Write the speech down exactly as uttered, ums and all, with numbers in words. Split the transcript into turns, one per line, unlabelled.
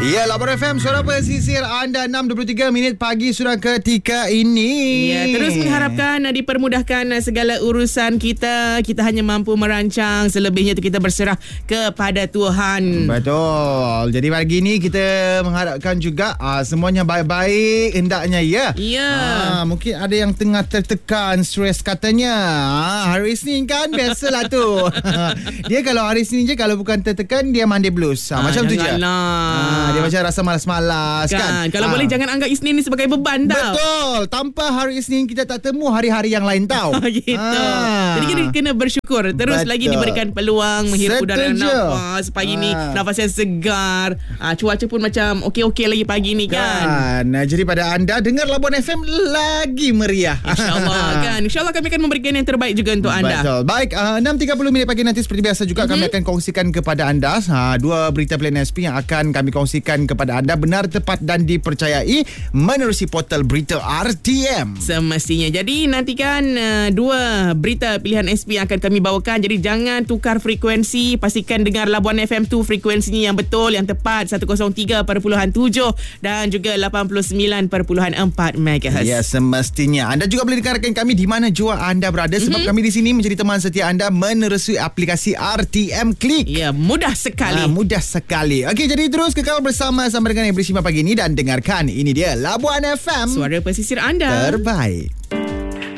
Ya, Labuan F M, suara pesisir anda. Enam dua puluh tiga minit pagi sudah ketika ini.
Ya, terus mengharapkan uh, dipermudahkan uh, segala urusan kita. Kita hanya mampu merancang, selebihnya itu kita berserah kepada Tuhan.
Betul. Jadi pagi ni kita mengharapkan juga uh, semuanya baik-baik hendaknya, ya.
Ya.
Uh, mungkin ada yang tengah tertekan, stres katanya. Uh, hari Isnin kan biasalah tu. Dia kalau hari Isnin je, kalau bukan tertekan dia mandi blues. Uh,
Ah,
macam tu je.
janganlah.
Uh, dia macam rasa malas-malas kan.
Kan, kalau
Ah.
boleh jangan anggap Isnin ni sebagai beban tau.
Betul. Tanpa hari Isnin kita tak temu hari-hari yang lain tau.
Gitu.
Ah.
Jadi kita kena bersyukur. Terus
Betul.
lagi diberikan peluang menghirup udara
Setuju.
nafas pagi ni.
Ah.
Nafas yang segar. Ah, cuaca pun macam okey-okey lagi pagi ni kan.
Kan. Jadi pada anda dengar Labuan F M lagi meriah.
InsyaAllah kan. InsyaAllah kami akan memberikan yang terbaik juga untuk anda.
Betul. Baik, uh, enam tiga puluh minit pagi nanti seperti biasa juga mm-hmm. kami akan kongsikan kepada anda uh, dua berita pilihan S P yang akan kami kongsikan kepada anda, benar, tepat dan dipercayai menerusi portal berita R T M.
Semestinya. Jadi nantikan uh, dua berita pilihan S P yang akan kami bawakan. Jadi jangan tukar frekuensi. Pastikan dengar Labuan F M tu frekuensinya yang betul, yang tepat, seratus tiga perpuluhan tujuh dan juga lapan puluh sembilan perpuluhan empat megahertz.
Ya, semestinya. Anda juga boleh dengarkan kami di mana jua anda berada, sebab mm-hmm. kami di sini menjadi teman setia anda menerusi aplikasi R T M Click.
Ya, mudah sekali.
Ah, mudah sekali. Okey, jadi terus kekal bersama sama dengan Ibrahim pagi ini dan dengarkan ini dia Labuan F M.
Suara pesisir anda.
Terbaik.